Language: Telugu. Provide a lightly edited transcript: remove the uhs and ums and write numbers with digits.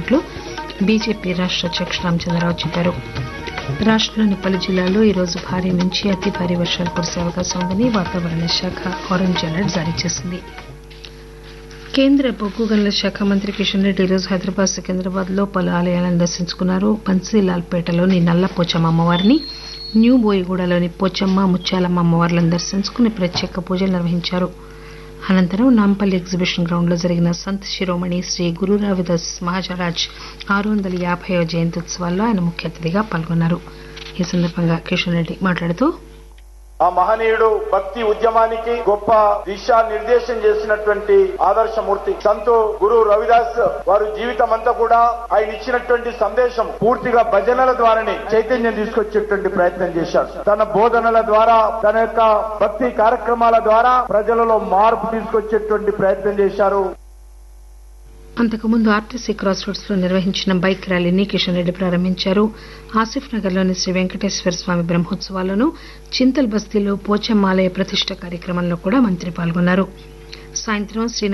చేస్తున్నట్లు బీజేపీ రాష్ట అధ్యక్షుడు రామచంద్రరావు చెప్పారు. రాష్టంలోని పలు జిల్లాల్లో ఈరోజు భారీ నుంచి అతి భారీ వర్షాలు కురిసే అవకాశం ఉందని వాతావరణ శాఖ ఆరెంజ్ అలర్ట్ జారీ చేసింది. కేంద్ర బొగ్గు గనుల శాఖ మంత్రి కిషన్ రెడ్డి ఈరోజు హైదరాబాద్ సికింద్రాబాద్ లో పలు ఆలయాలను దర్శించుకున్నారు. బన్సీలాల్పేటలోని నల్లపోచమ్మ అమ్మవారిని, న్యూ బోయిగూడలోని పోచమ్మ, ముత్యాలమ్మ అమ్మవార్లను దర్శించుకుని ప్రత్యేక పూజలు నిర్వహించారు. అనంతరం నాంపల్లి ఎగ్జిబిషన్ గ్రౌండ్ లో జరిగిన సంత్ శిరోమణి శ్రీ గురు రవిదాస్ మహారాజ్ 650వ జయంతి ఉత్సవాల్లో ఆయన ముఖ్య అతిథిగా పాల్గొన్నారు. ఈ సందర్భంగా కిషన్ రెడ్డి మాట్లాడుతూ ఆ మహనీయుడు భక్తి ఉద్యమానికి గొప్ప దిశా నిర్దేశం చేసినటువంటి ఆదర్శమూర్తి సంతు గురు రవిదాస్ వారు జీవితం అంతా కూడా ఆయన ఇచ్చినటువంటి సందేశం పూర్తిగా భజనల ద్వారానే చైతన్యం తీసుకొచ్చేటువంటి ప్రయత్నం చేశారు. తన బోధనల ద్వారా, తన యొక్క భక్తి కార్యక్రమాల ద్వారా ప్రజలలో మార్పు తీసుకొచ్చేటువంటి ప్రయత్నం చేశారు. అంతకుముందు ఆర్టీసీ క్రాస్ రోడ్స్ లో నిర్వహించిన బైక్ ర్యాలీని కిషన్ రెడ్డి ప్రారంభించారు. ఆసిఫ్ నగర్ లోని శ్రీ వెంకటేశ్వర స్వామి బ్రహ్మోత్సవాల్లోనూ, చింతల్ బస్తీలో పోచమ్మ ఆలయ ప్రతిష్ట కార్యక్రమంలో కూడా మంత్రి పాల్గొన్నారు. సాయంత్రం శ్రీ